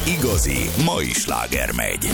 igazi mai sláger megy.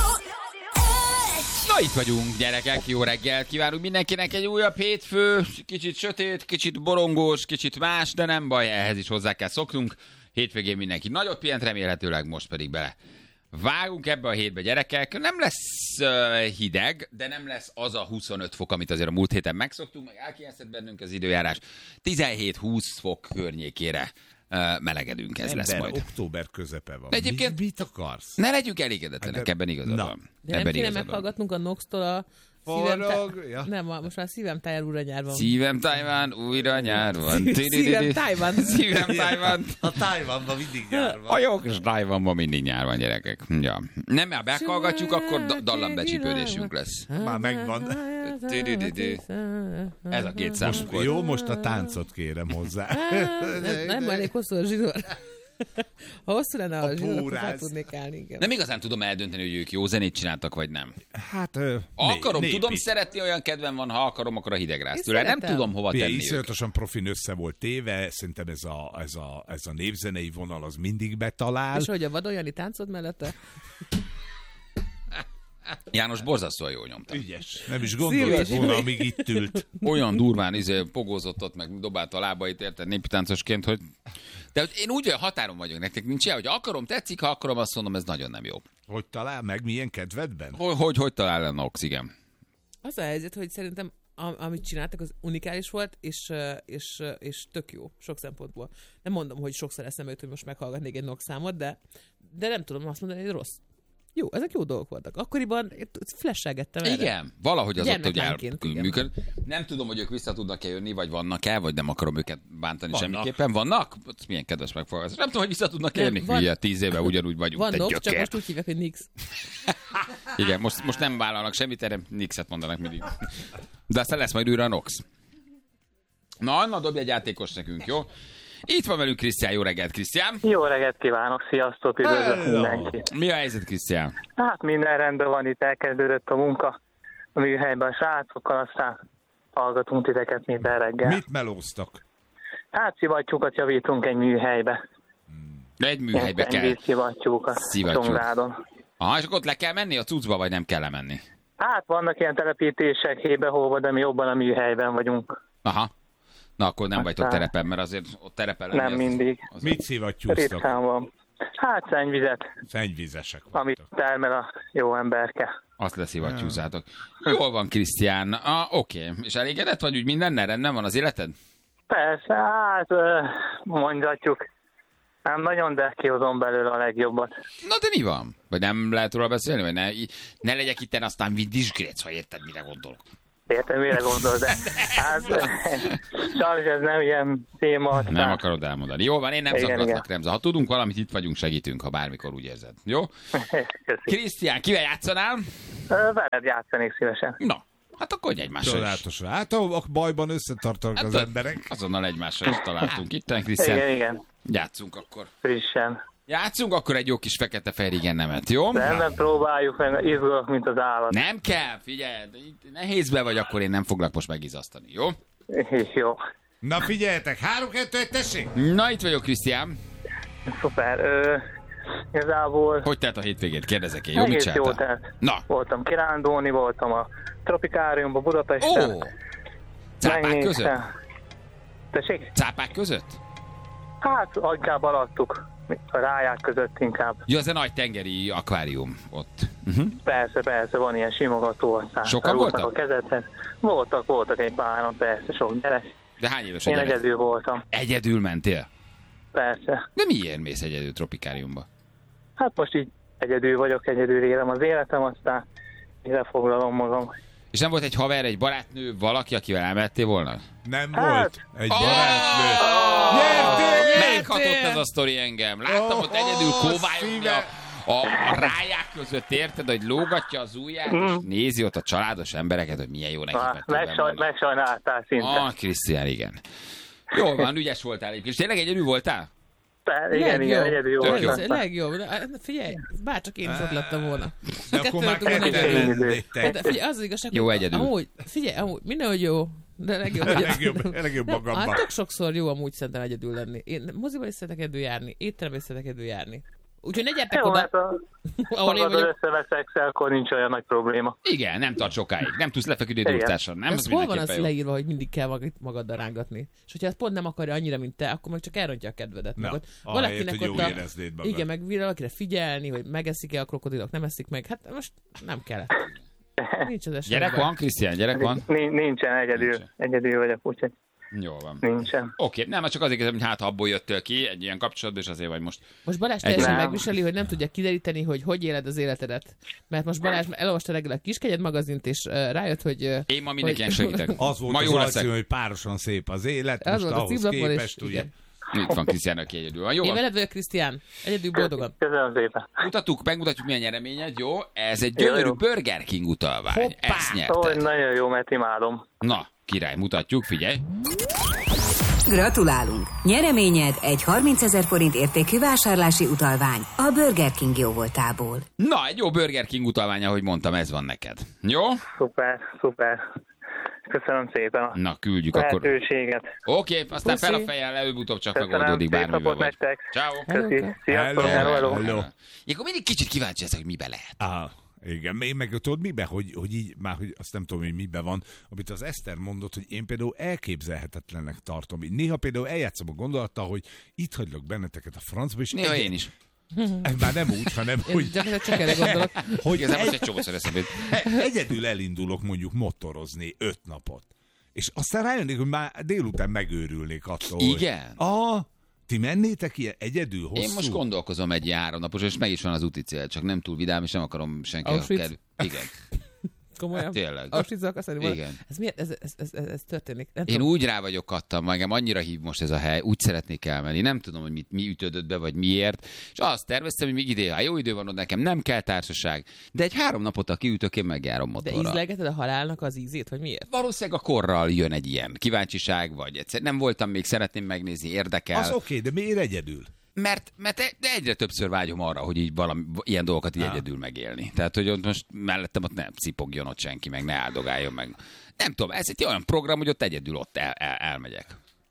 Na itt vagyunk, gyerekek, jó reggelt kívánunk mindenkinek, egy újabb hétfő, kicsit sötét, kicsit borongós, kicsit más, de nem baj, ehhez is hozzá kell szoknunk. Hétvégén mindenki nagyot pihent, remélhetőleg most pedig bele vágunk ebbe a hétbe, gyerekek. Nem lesz hideg, de nem lesz az a 25 fok, amit azért a múlt héten megszoktunk, meg elkényeztet bennünk az időjárás. 17-20 fok környékére melegedünk, ez lesz majd. Október közepe van. Egyébként mit akarsz? Ne legyünk elégedetlenek, ebben igazad van. De nem kéne meghallgatnunk a Nox-tól a szívem Ja. Nem, most már szívem táján újra nyár van. Szívem Tajván, újra nyár van. Szívem Tajvan. Szívem Tajvan. A Tajvanban mindig nyár van. A jó kis Tajvanban mindig nyár van, gyerekek. Ja. Nem, mert meghallgatjuk, akkor dallambecsípődésünk lesz. Már megvan. Ez a két számunk volt. Jó, most a táncot kérem hozzá. Nem elég hosszú a zsinór. Ha hosszú lenne a zsinór, akkor fel búrász. tudnék állni. Igen. Nem igazán tudom eldönteni, hogy ők jó zenét csináltak, vagy nem. Hát, Ha akarom, népi. tudom szeretni, olyan kedvem van, ha akarom, akkor a hidegrász Én tőle. Nem szeretem. tudom hova tenni őket. Iszonyatosan profin össze volt téve, szerintem ez a népzenei vonal az mindig betalál. És hogy a Vadoljani táncod mellette? János borzasztóan jól nyomta. Ügyes. Nem is gondolt volna, amíg itt ült. Olyan durván pogózott ott, meg dobálta a lábait, érted, népi táncosként, hogy... De hogy én úgy olyan határon vagyok, nektek nincs ilyen, hogy akarom, tetszik, ha akarom, azt mondom, ez nagyon nem jó. Hogy talál meg, milyen kedvedben? Hogy talál a Nox, igen. Az a helyzet, hogy szerintem amit csináltak, az unikális volt, és tök jó, sok szempontból. Nem mondom, hogy sokszor eszembe jut, hogy most meghallgatnék egy Nox számot, de nem tudom azt mondani, hogy rossz. Jó, ezek jó dolgok voltak. Akkoriban flashelgettem erre. Igen, valahogy az ott, hogy Gyermeklányként, igen. működ. Nem tudom, hogy ők vissza tudnak-e jönni, vagy vannak-e, vagy nem akarom őket bántani Vannak. semmiképpen. Vannak? Milyen kedves megfogalmazás. Nem tudom, hogy vissza tudnak-e Nem, jönni. van- Hülye, 10 éve ugyanúgy vagyunk, Van te Nox, csak gyökér. most úgy hívják, hogy Nix. Igen, most nem vállalnak semmit, erre Nixet mondanak mindig. De aztán lesz majd újra a Nox. Na, Anna, dobj egy játékos nekünk, jó? Itt van velünk Krisztián, jó reggelt, Krisztián. Jó reggelt kívánok, sziasztok, üdvözlök Hello. mindenkit. Mi a helyzet, Krisztián? Hát minden rendben van, itt elkezdődött a munka a műhelyben a srácokkal, aztán hallgatunk titeket minden reggel. Mit melóztak? Hát szivattyúkat javítunk egy műhelybe. Egy műhelybe kell. Szivattyúkat Szivattyúk. Csongradon. Aha, és akkor ott le kell menni a cuccba, vagy nem kell lemenni? Hát vannak ilyen telepítések hébe-hóba, de mi jobban a műhelyben vagyunk. Aha. Na, akkor nem vagytok Aztán- terepen, mert azért ott terepen Nem lenni, az- mindig. az- Mit szivattyúztak? Ritkán van. Hát szennyvizet, Szennyvízesek amit voltak. termel a jó emberke. Azt leszivattyúzátok. Jól van, Krisztián. Oké. És elégedett vagy úgy mindennel? Rendben van az életed? Persze, hát mondhatjuk. Nem nagyon, de kihozom belőle a legjobbat. Na, de mi van? Vagy nem lehet róla beszélni? Vagy ne legyek itten, aztán vizsgréc, ha érted, mire gondolok. Értem, mire gondol, de hát sajnos ez nem ilyen téma. Aztán. Nem akarod elmondani. Jó van, én nem Igen, zaklatlak, igen. Remza. Ha tudunk valamit, itt vagyunk, segítünk, ha bármikor úgy érzed. Jó? Köszi. Krisztián, kivel játszanál? Veled játszanék szívesen. Na, hát akkor egymással is. Csodálatos. Hát a bajban összetartanak Hát az emberek. Azonnal egymással is találtunk itt, Krisztián. Igen, Játszunk akkor. frissen. Játszunk akkor egy jó kis fekete-fehér igen nemet, jó? Nem próbáljuk, mert izgulok, mint az állat. Nem kell, figyelj, de itt nehézbe vagy, akkor én nem foglak most megizasztani, jó? Jó, Na figyeljetek, 3-2-1, tessék! Na, itt vagyok, Krisztián. szuper. Igazából Hogy telt a hétvégét? Kérdezek én, jó? Mit egész jó csináltál? telt. Na, Voltam kirándulni, voltam a Tropikáriumban, Budapesten. ó! Cápák között? Tessék? Cápák között? Hát, inkább alattuk. A ráják között inkább. Jó, az a nagy tengeri akvárium ott. Persze, van ilyen simogató, aztán Sokan rúgtak voltak? a kezedhez. Voltak egy páran, persze, sok gyerek. De hány éves a Én gyerek? egyedül voltam, Egyedül mentél? persze. De miért mész egyedül tropikáriumba? Hát most így egyedül vagyok, egyedül élem az életem, aztán ide foglalom magam. És nem volt egy haver, egy barátnő, valaki, akivel elmehettél volna? Nem Hát. volt egy barátnő. Meghatott ez a sztori engem. Láttam ott egyedül kóvályogni szíve. a ráják között, érted, hogy lógatja az ujját, és nézi ott a családos embereket, hogy milyen jó neki Megsajnáltál szinte. Krisztián, igen. Jól van, ügyes voltál egyébként. És tényleg egyedül voltál? Igen, egyedül Tök jó. voltam. Legjobb. Figyelj, bárcsak én is ott lettem volna. De akkor már Kettőt volna ketten egyedül. lennétek. De figyelj, az az igazság, Jó hogy egyedül. Amúgy, mindenhogy jó, de legjobb, Legjobb magamban. Hát tök sokszor jó amúgy szerintem egyedül lenni. Én moziban is szeretek egyedül járni, étteremben is szeretek egyedül járni. Úgyhogy ne gyertek Jó, oda, hát ahol én magadról vagyok. összeveszeksz, akkor nincs olyan nagy probléma. Igen, nem tart sokáig. Nem tudsz lefeküdni egy Igen. órtársan. Nem, Ez az hol van mindenképpen az jó. leírva, hogy mindig kell magaddal rángatni? És hogyha ezt pont nem akarja annyira, mint te, akkor meg csak elrontja a kedvedet. Na, Magad. ahelyett, hogy jól éreznéd magad. Igen, meg valakire figyelni, hogy megeszik-e a krokodilok, nem eszik meg. Hát most nem kellett. Nincs az esetben. Gyerek van, Krisztián, gyerek van? Nincsen, egyedül vagyok, úgyhogy Jó van. nincsen. Oké, nem, csak azért kérdezem, hogy hát ha abból jöttél ki egy ilyen kapcsolatban, és azért vagy most. Most Balázs teljesen Nem. megviseli, hogy nem tudja kideríteni, hogy éled az életedet. Mert most Balázs elolvasta reggel a Kiskegyed magazint, és rájött, hogy... Én ma mindenkinek segítek. Az volt Ma az jó leszek. alcím, hogy párosan szép az élet, Az most volt a ahhoz címlapon, és képest, ugye. igen. Itt van Krisztián, aki egyedül van. Jó Én van. veled vagyok, Krisztián. Egyedül boldogan. Köszönöm szépen. Megmutatjuk milyen nyereményed, jó? Ez egy Jó, gyönyörű jó. Burger King utalvány. Hoppá! Ezt Ó, nyerted. nagyon jó, mert imádom. Na, király, mutatjuk, figyelj. Gratulálunk! Nyereményed egy 30 000 forint értékű vásárlási utalvány a Burger King jóvoltából. Na, egy jó Burger King utalvány, ahogy mondtam, ez van neked. Jó? Szuper. Köszönöm szépen a Na, küldjük akkor. lehetőséget. Oké, aztán Puszi. fel a fejjel, előbb-utóbb csak Köszönöm, megoldódik szép bármivel napot vagy. nektek. Ciao. Köszi. Sziasztok, Hello. hello. Én akkor mindig kicsit kíváncsi leszek, hogy mibe lehet. Aha, igen, én meg tudod mibe, hogy így, már hogy azt nem tudom, hogy mibe van, amit az Eszter mondott, hogy én például elképzelhetetlennek tartom. Néha például eljátszom a gondolattal, hogy itt hagylak benneteket a francba, és Néha én is. Már nem úgy, hanem Én hogy, csak erre gondolok. hogy Igazából most egy csomószor eszembe. egyedül elindulok mondjuk motorozni 5 napot. És aztán rájönnék, hogy már délután megőrülnék attól. Igen? Ti mennétek ilyen egyedül hosszú? Én most gondolkozom egy ilyen 3 napos, és meg is van az úti cél, csak nem túl vidám, és nem akarom senki Auschwitz? Igen, Komolyan. tényleg. Auschwitz akarsz lenni? Igen. Ez miért? Ez történik? Nem Én tudom. úgy rá vagyok kattam, engem annyira hív most ez a hely, úgy szeretnék elmenni. Nem tudom, hogy mi ütődött be, vagy miért. És azt terveztem, hogy még idén, ha jó idő van ott nekem, nem kell társaság. De egy 3 napot, a kiütök, én megjárom De motorral. ízlegeted a halálnak az ízét, vagy miért? Valószínűleg a korral jön egy ilyen kíváncsiság, vagy egyszer nem voltam még, szeretném megnézni, érdekel. Az oké, de miért egyedül? Mert de egyre többször vágyom arra, hogy így ilyen dolgokat így egyedül megélni. Tehát, hogy ott most mellettem ott nem cipogjon ott senki, meg ne áldogáljon meg. Nem tudom, ez egy olyan program, hogy ott egyedül ott elmegyek.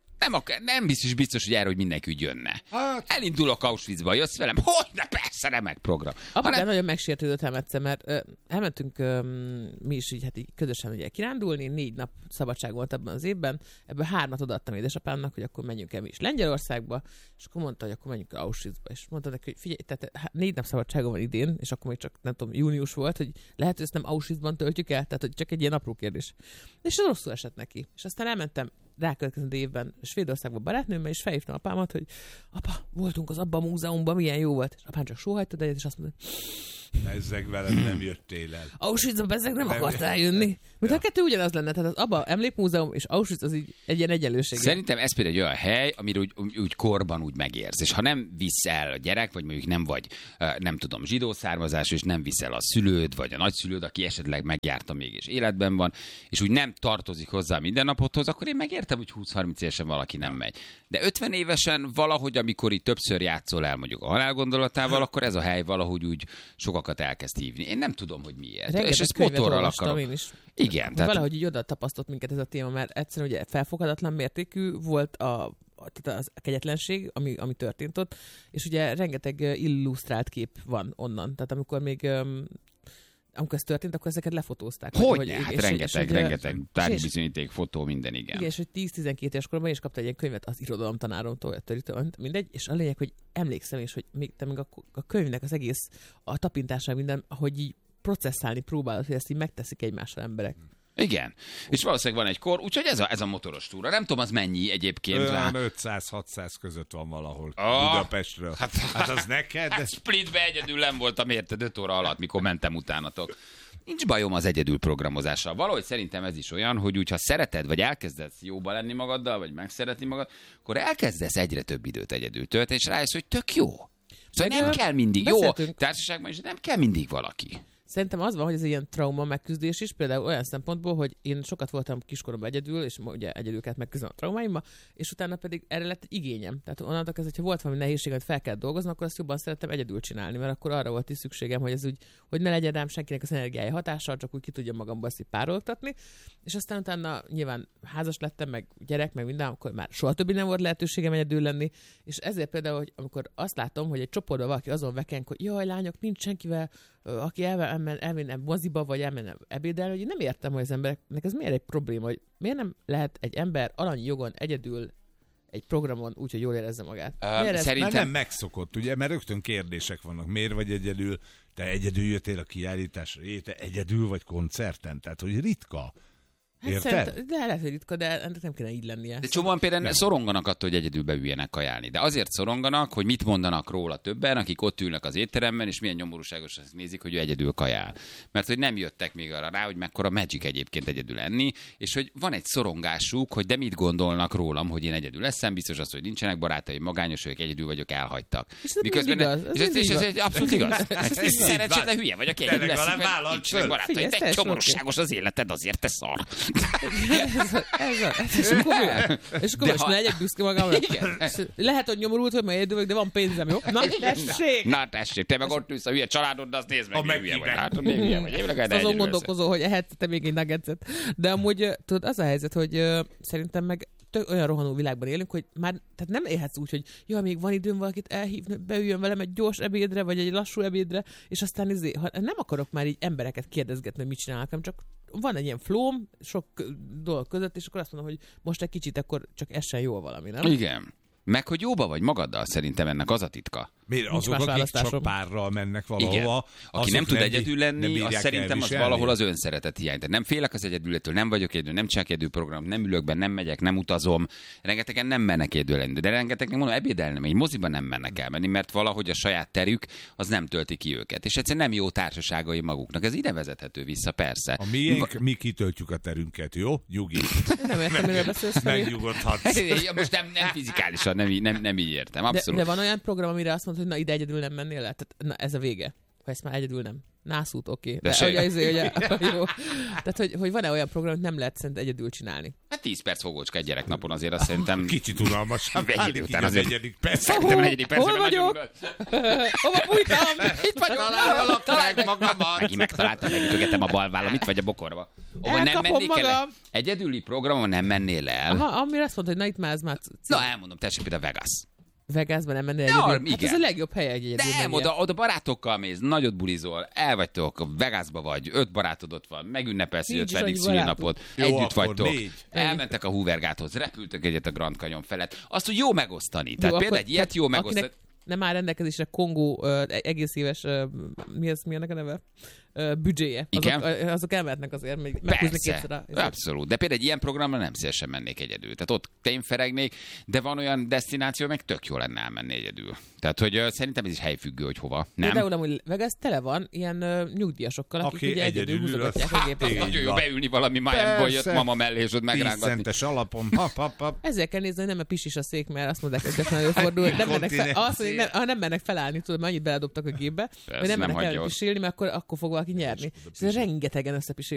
Nem biztos, hogy erre, hogy mindenki úgy jönne. Hát. Elindulok Auschwitzba, jössz velem? Hogyne, persze, remek program. Apukám nagyon megsértődött egyszer, mert elmentünk mi is így, hát így közösen ugye kirándulni, 4 nap szabadság volt abban az évben, ebből 3-at odaadtam édesapámnak, hogy akkor menjünk el mi is Lengyelországba, és akkor mondta, hogy akkor menjünk el Auschwitzba, és mondta neki, hogy figyelj, tehát 4 nap szabadsága van idén, és akkor még csak, nem tudom, június volt, hogy lehet, hogy ezt nem Auschwitzban töltjük el, tehát hogy csak egy ilyen apró kérdés. És ez rosszul esett neki. És aztán elmentem rákövetkező évben Svédországba barátnőmmel, és felhívtam apámat, hogy apa, voltunk az abba a múzeumban, milyen jó volt. És apám csak sóhajtott egyet, és azt mondta, Ezzeg veled nem jöttél el. Auschwitzba ezek nem akartál jönni. Mint a kettő ugyanaz lenne, tehát az abba emlékmúzeum és Auschwitz az így egy ilyen egyenlőség. Szerintem ez például egy olyan hely, amire úgy korban úgy megérsz. És ha nem visz el a gyerek, vagy mondjuk nem vagy, nem tudom, zsidó származású, és nem visz el a szülőd, vagy a nagyszülőd, aki esetleg megjárta még és életben van, és úgy nem tartozik hozzá a mindennapodhoz, akkor én megértem, hogy 20-30 évesen valaki nem megy. De 50 évesen valahogy, amikor itt többször játszol el mondjuk a halál gondolatával, akkor ez a hely valahogy úgy sokakat elkezd hívni. Én nem tudom, hogy miért. Rengeteg És ezt könyvet motorral olvastam akarom. én is. Igen. Tehát... Valahogy így oda tapasztott minket ez a téma, mert egyszerűen ugye felfoghatatlan mértékű volt tehát az kegyetlenség, ami történt ott, és ugye rengeteg illusztrált kép van onnan. Tehát amikor ez történt, akkor ezeket lefotózták. Hogyne? Hát rengeteg tárgyi és- bizonyíték, fotó, minden, igen. Igen, és hogy 10-12 éves koromban is kapta egy ilyen könyvet az irodalomtanáromtól, mindegy, és a lényeg, hogy emlékszem is, hogy te még a könyvnek az egész, a tapintása minden, hogy így processzálni próbálod, hogy ezt így megteszik egymással emberek. Igen. És valószínűleg van egy kor, úgyhogy ez a motoros túra. Nem tudom, az mennyi egyébként. Olyan 500-600 között van valahol Ah, Budapestről. Hát az neked, de... Splitbe egyedül nem voltam, érted, 5 óra alatt, mikor mentem utánatok. Nincs bajom az egyedül programozással. Valahogy szerintem ez is olyan, hogy úgy, ha szereted, vagy elkezdesz jóba lenni magaddal, vagy megszeretni magad, akkor elkezdesz egyre több időt egyedül tölteni, és rájössz, hogy tök jó. Szóval nem kell mindig. Jó, beszéltünk. társaságban is nem kell mindig valaki. Szerintem az van, hogy ez egy ilyen trauma megküzdés is, például olyan szempontból, hogy én sokat voltam kiskoromban egyedül, és ugye egyedül kellett megküzdeni a traumáimmal, és utána pedig erre lett egy igényem. Tehát onnantól kezdve, hogyha volt valami nehézség, amit fel kellett dolgozni, akkor azt jobban szerettem egyedül csinálni, mert akkor arra volt is szükségem, hogy ez úgy, hogy ne legyen rám senkinek az energiája hatással, csak úgy ki tudja magamból ezt párologtatni. És aztán utána nyilván házas lettem, meg gyerek, meg minden, akkor már soha többé nem volt lehetőségem egyedül lenni. És ezért például, hogy amikor azt látom, hogy egy csoportban valaki azon veken, hogy jaj, lányok, nincs senkivel, aki elmenne moziba, vagy elmenne ebédelni, hogy én nem értem, hogy az embereknek ez miért egy probléma, hogy miért nem lehet egy ember alanyi jogon egyedül egy programon úgy, hogy jól érezze magát. Szerintem nem megszokott, ugye, mert rögtön kérdések vannak. Miért vagy egyedül? Te egyedül jöttél a kiállításra? Te egyedül vagy koncerten? Tehát, hogy ritka. Érted? De lehet, hogy ritka, de ennek nem kéne így lennie. De csomóan például szoronganak attól, hogy egyedül beüljenek kajálni. De azért szoronganak, hogy mit mondanak róla többen, akik ott ülnek az étteremben, és milyen nyomorúságos nézik, hogy ő egyedül kajál. Mert hogy nem jöttek még arra rá, hogy mekkora magic egyébként egyedül enni, és hogy van egy szorongásuk, hogy de mit gondolnak rólam, hogy én egyedül leszem, biztos az, hogy nincsenek barátaim, magányos vagyok, egyedül vagyok, elhagytak. Miközben ez abszolút igaz. Szerencsétlen hülye vagy, aki egyedül lesz. Nincs barátaim, de csomorúságos az életed, azért te szar. És akkor most legyek büszke magamra. Lehet, hogy nyomorult, hogy majd egyedül, de van pénzem, jó? Na tessék! Te meg ott ülsz a hülye családod, de azt nézd meg, hülye vagy. Látod, még hülye vagy. Azon gondolkozol, hogy ehetsz te még egy nuggetset. De amúgy, tudod, az a helyzet, hogy szerintem meg olyan rohanó világban élünk, hogy már tehát nem élhetsz úgy, hogy jó, még van időm valakit elhívni, beüljön velem egy gyors ebédre, vagy egy lassú ebédre, és aztán nem akarok már így embereket kérdezgetni, hogy mit csinálnak, hanem csak van egy ilyen flóm sok dolog között, és akkor azt mondom, hogy most egy kicsit akkor csak essen jól valami, nem? Igen. Meg, hogy jóba vagy magaddal, szerintem ennek az a titka. Miért azok, akik csak párral mennek valahova? Igen. Aki nem tud egyedül lenni, az szerintem az valahol az önszeretet hiány. Tehát nem félek az egyedületől, nem vagyok egyedül, nem csak egyedül program, nem ülök be, nem megyek, nem utazom. Rengetegen nem mennek egyedül lenni, de rengetegen mondom, ebédelni, egy moziban nem mennek elmenni, mert valahogy a saját terük az nem tölti ki őket. És egyszerűen nem jó társaságai maguknak. Ez ide vezethető vissza, persze. A miénk, mi kitöltjük a terünket, jó? Nyugi. Nem értem, miről beszélsz. Megnyugodhatsz. Most nem fizikálisan, nem így értem. Abszolút. De van olyan program, amire azt mondod, hogy na ide egyedül nem mennél el? Tehát na, ez a vége. Ha ezt már egyedül nem. Nászút, oké. De jó. Tehát, hogy van-e olyan program, hogy nem lehet szerintem egyedül csinálni? Hát 10 perc fogócska egy gyereknapon azért azt szerintem... Kicsit unalmasabb. Egy után azért... Hol vagyok? Hova bújtam? Itt vagyok. Találd magamat. Megint megtaláltam, megütögetem a balvállam. Itt vagy a bokorba. Elkapom magam. Egyedüli programon nem mennél el. Aha, amire azt mondta, hogy na itt már ez már... Na, elmondom, tessék például Vegas. Vegasban nem mennél egyedül. Hát ez a legjobb hely egy egyedül. Nem, oda barátokkal mész, nagyot bulizol, elvagytok, Vegasba vagy, 5 barátod ott van, megünnepelsz 50. szülinapot, együtt vagytok. 4. Elmentek a Hoover-gáthoz, repültök egyet a Grand Canyon felett. Azt, hogy jó megosztani. Tehát például egy ilyet jó megosztani. Nem áll rendelkezésre Kongó egész éves, mi ennek a neve? Büdzséje. Azok elmehetnek azért, még meghúzni kétszer. Abszolút. De például egy ilyen programra nem szívesen mennék egyedül. Tehát ott tényferegnék, de van olyan desztináció, meg tök jó lenne elmenni egyedül. Tehát, hogy szerintem ez is helyfüggő, hogy hova. Nem? Például amúgy Vegas tele van ilyen nyugdíjasokkal, akik ugye egyedül húzogatják a gépet. Nagyon jó beülni valami Miamiból jött mama mellé, és ott megrángatni. 10 centes alapon. Ezért kell nézni, hogy nem a pisis a szék, mert azt mondják, hogy ez nagyon fordul. Nem mennek felállni, tudod, mert annyit beledobtak a gépbe, hogy nem mennek el pisilni, mert akkor fog valaki nyerni. És rengetegen összepisilni